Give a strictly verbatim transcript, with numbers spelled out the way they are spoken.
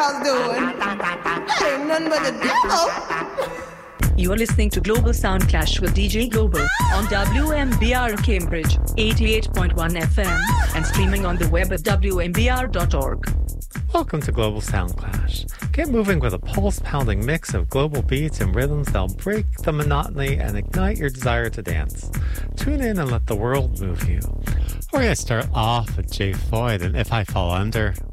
girls doing? That ain't nothing but the devil. You are listening to Global Sound Clash with D J Global on W M B R Cambridge eighty-eight point one F M and streaming on the web at w m b r dot org. Welcome to Global Sound Clash. Get moving with a pulse-pounding mix of global beats and rhythms that'll break the monotony and ignite your desire to dance. Tune in and let the world move you. We're going to start off with Jay Floyd and If I Fall Under.